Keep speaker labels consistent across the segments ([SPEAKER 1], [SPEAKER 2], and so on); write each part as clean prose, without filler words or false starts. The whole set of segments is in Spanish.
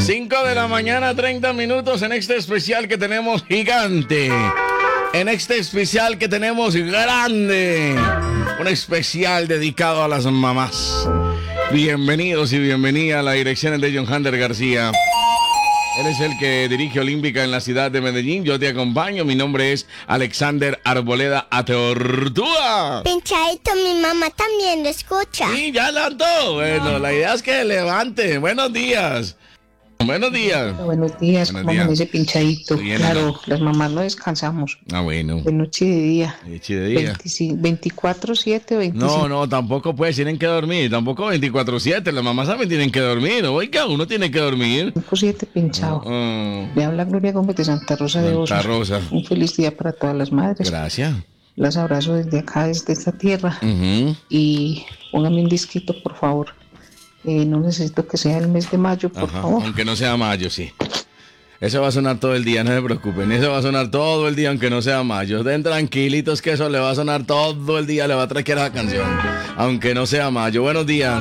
[SPEAKER 1] 5 de la mañana, 30 minutos en este especial que tenemos gigante. En este especial que tenemos grande. Un especial dedicado a las mamás. Bienvenidos y bienvenida a la dirección de John Hander García. Él es el que dirige Olímpica en la ciudad de Medellín. Yo te acompaño. Mi nombre es Alexander Arboleda Ateortúa.
[SPEAKER 2] Pinchadito, mi mamá también lo escucha.
[SPEAKER 1] Sí, ya levantó. Bueno, la idea es que levante. Buenos días. Buenos días.
[SPEAKER 3] Buenos días,
[SPEAKER 1] Buenos
[SPEAKER 3] como
[SPEAKER 1] días.
[SPEAKER 3] amanece Pinchadito.
[SPEAKER 1] Bien,
[SPEAKER 3] Claro,
[SPEAKER 1] ¿no?
[SPEAKER 3] las mamás no descansamos.
[SPEAKER 1] Ah, bueno.
[SPEAKER 3] De noche y de día.
[SPEAKER 1] Noche y de día.
[SPEAKER 3] 24/7, 25.
[SPEAKER 1] No, tampoco pues tienen que dormir. Tampoco 24/7. Las mamás también tienen que dormir. Oiga, uno tiene que dormir.
[SPEAKER 3] 5/7 pinchado. Le habla Gloria Gómez de Santa Rosa de Osos.
[SPEAKER 1] Santa Rosa.
[SPEAKER 3] Un feliz día para todas las madres.
[SPEAKER 1] Gracias.
[SPEAKER 3] Las abrazo desde acá, desde esta tierra.
[SPEAKER 1] Ujú.
[SPEAKER 3] Y póngame un disquito, por favor. No necesito que sea el mes de mayo, por
[SPEAKER 1] Ajá,
[SPEAKER 3] favor.
[SPEAKER 1] aunque no sea mayo, sí. Eso va a sonar todo el día, no se preocupen. Eso va a sonar todo el día, aunque no sea mayo. Den tranquilitos que eso le va a sonar todo el día, le va a traer la canción. Aunque no sea mayo. Buenos días.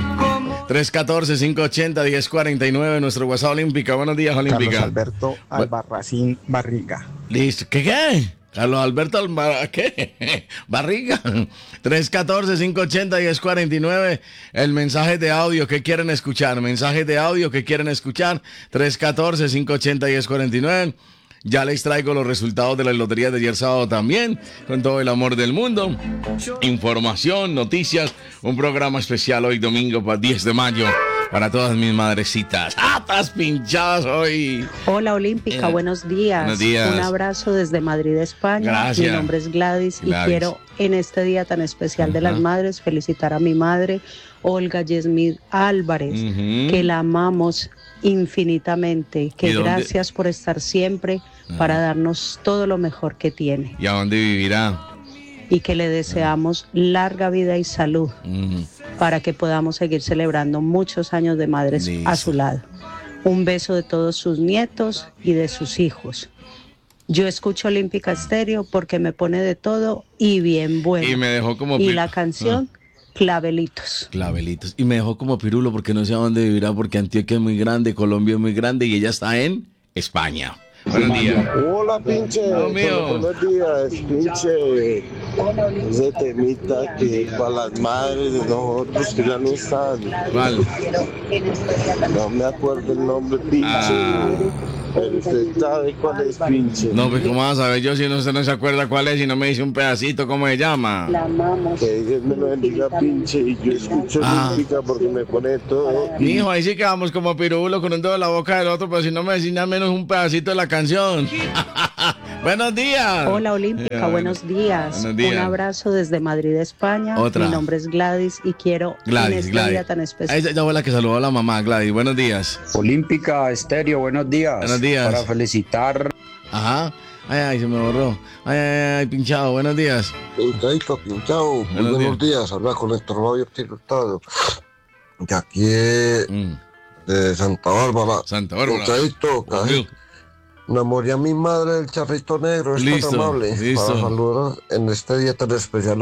[SPEAKER 1] 314-580-1049, nuestro WhatsApp Olímpica. Buenos días, Olímpica.
[SPEAKER 4] Carlos Alberto Albarracín Barriga.
[SPEAKER 1] Listo. ¿Qué? Carlos Alberto ¿qué? Barriga. 314-580-1049. El mensaje de audio que quieren escuchar. Mensaje de audio que quieren escuchar. 314-580-1049. Ya les traigo los resultados de la lotería de ayer sábado también. Con todo el amor del mundo. Información, noticias. Un programa especial hoy domingo para 10 de mayo. Para todas mis madrecitas. ¡Estás pinchadas hoy!
[SPEAKER 5] Hola Olímpica, buenos días.
[SPEAKER 1] Buenos días.
[SPEAKER 5] Un abrazo desde Madrid, España.
[SPEAKER 1] Gracias.
[SPEAKER 5] Mi nombre es Gladys,
[SPEAKER 1] Gladys.
[SPEAKER 5] y quiero en este día tan especial de las madres felicitar a mi madre, Olga Yesmith Álvarez, que la amamos infinitamente,
[SPEAKER 1] ¿Y
[SPEAKER 5] que
[SPEAKER 1] dónde?
[SPEAKER 5] gracias por estar siempre para darnos todo lo mejor que tiene
[SPEAKER 1] ¿Y a dónde vivirá?
[SPEAKER 5] y que le deseamos larga vida y salud
[SPEAKER 1] Ujú.
[SPEAKER 5] para que podamos seguir celebrando muchos años de madres
[SPEAKER 1] Listo.
[SPEAKER 5] a su lado. Un beso de todos sus nietos y de sus hijos. Yo escucho Olímpica Estéreo porque me pone de todo y bien bueno.
[SPEAKER 1] Y me dejó como
[SPEAKER 5] Y la canción, Clavelitos.
[SPEAKER 1] Clavelitos. Y me dejó como pirulo porque no sé a dónde vivirá, porque Antioquia es muy grande, Colombia es muy grande y ella está en España. Buenos días.
[SPEAKER 6] Hola, pinche.
[SPEAKER 1] Dios mío.
[SPEAKER 6] Buenos días, pinche. Ese temita que para las madres de nosotros que ya no están.
[SPEAKER 1] ¿Cuál?
[SPEAKER 6] No me acuerdo el nombre, pinche. Pero usted sabe cuál es, pinche.
[SPEAKER 1] No, pues cómo vas a saber yo si no, usted no se acuerda cuál es y no me dice un pedacito, ¿cómo se llama?
[SPEAKER 5] La amamos.
[SPEAKER 6] Que Dios me lo bendiga, pinche. Y yo escucho música porque me pone todo.
[SPEAKER 1] Mijo, ahí sí quedamos como pirulo con un dedo en la boca del otro, pero si no me decís nada menos un pedacito de la canción. Buenos días.
[SPEAKER 5] Hola Olímpica, buenos días.
[SPEAKER 1] Buenos días.
[SPEAKER 5] Un abrazo desde Madrid, España.
[SPEAKER 1] Otra.
[SPEAKER 5] Mi nombre es Gladys y quiero en
[SPEAKER 1] Gladys,
[SPEAKER 5] este día
[SPEAKER 1] Gladys.
[SPEAKER 5] tan especial.
[SPEAKER 1] Esa ya fue la que saludó a la mamá, Gladys. Buenos días.
[SPEAKER 4] Olímpica Estéreo, buenos días.
[SPEAKER 1] Buenos días.
[SPEAKER 4] Para felicitar.
[SPEAKER 1] Ajá. Ay, se me borró. Ay, pinchado. Buenos días.
[SPEAKER 6] Pinchadito, pinchado. Muy
[SPEAKER 1] Buenos
[SPEAKER 6] buenos días. Habla con Néstor Fabio Hurtado. De aquí de Santa Bárbara.
[SPEAKER 1] Santa Bárbara.
[SPEAKER 6] Pinchadito,
[SPEAKER 1] Obvio.
[SPEAKER 6] enamoré a mi madre del charrito negro. Es
[SPEAKER 1] Listo,
[SPEAKER 6] tan amable.
[SPEAKER 1] listo.
[SPEAKER 6] Para saludar en este día tan especial.